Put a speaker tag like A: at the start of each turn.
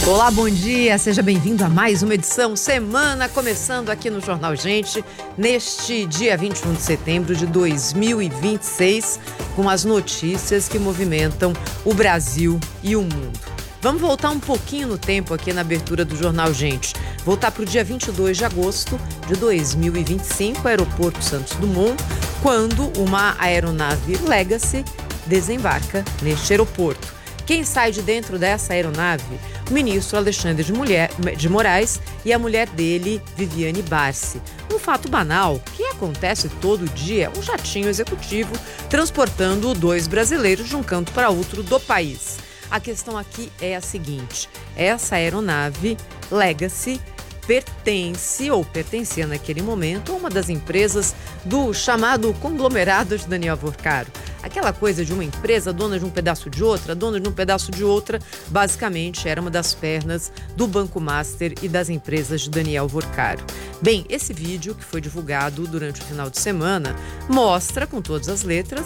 A: Olá, bom dia, seja bem-vindo a mais uma edição Semana, começando aqui no Jornal Gente, neste dia 21 de setembro de 2026, com as notícias que movimentam o Brasil e o mundo. Vamos voltar um pouquinho no tempo aqui na abertura do Jornal Gente. Voltar para o dia 22 de agosto de 2025, aeroporto Santos Dumont, quando uma aeronave Legacy desembarca neste aeroporto. Quem sai de dentro dessa aeronave? O ministro Alexandre de Moraes e a mulher dele, Viviane Barsi. Um fato banal que acontece todo dia, um jatinho executivo transportando dois brasileiros de um canto para outro do país. A questão aqui é a seguinte: essa aeronave Legacy pertencia naquele momento a uma das empresas do chamado conglomerado de Daniel Worcaro. Aquela coisa de uma empresa dona de um pedaço de outra, dona de um pedaço de outra, basicamente era uma das pernas do Banco Master e das empresas de Daniel Worcaro. Bem, esse vídeo que foi divulgado durante o final de semana mostra com todas as letras